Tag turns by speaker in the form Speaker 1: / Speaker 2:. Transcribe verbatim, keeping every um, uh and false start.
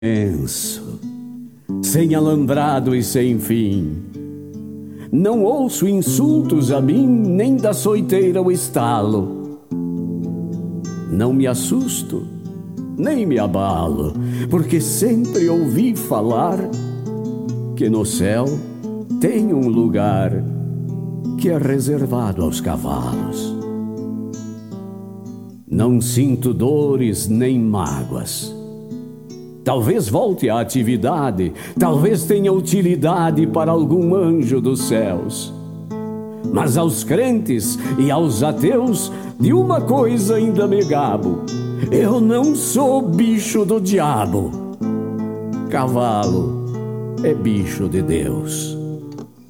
Speaker 1: Penso, sem alambrado e sem fim. Não ouço insultos a mim, nem da soiteira o estalo. Não me assusto, nem me abalo, porque sempre ouvi falar que no céu tem um lugar que é reservado aos cavalos. Não sinto dores nem mágoas. Talvez volte à atividade, talvez tenha utilidade para algum anjo dos céus. Mas aos crentes e aos ateus, de uma coisa ainda me gabo: eu não sou bicho do diabo. Cavalo é bicho de Deus.